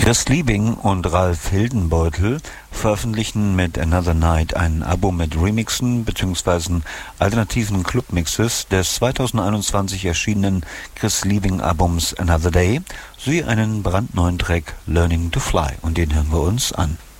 Chris Liebing und Ralf Hildenbeutel veröffentlichen mit Another Night ein Album mit Remixen bzw. alternativen Clubmixes des 2021 erschienenen Chris Liebing Albums Another Day sowie einen brandneuen Track Learning to Fly, und den hören wir uns an.